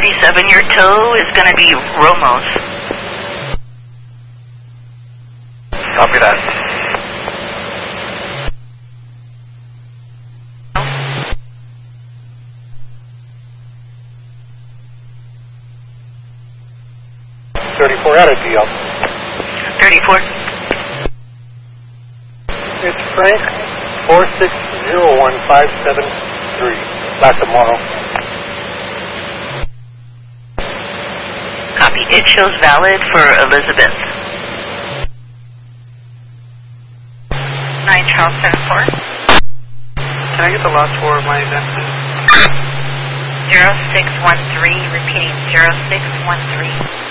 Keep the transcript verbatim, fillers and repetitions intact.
thirty-seven, your tow is going to be Romos. Copy that. thirty-four out of D L. thirty-four. It's Frank, four six zero one five seven three. Back tomorrow. Copy. It shows valid for Elizabeth. nine Charles seven four. Can I get the last four of my event, please? zero six one three, repeating zero six one three.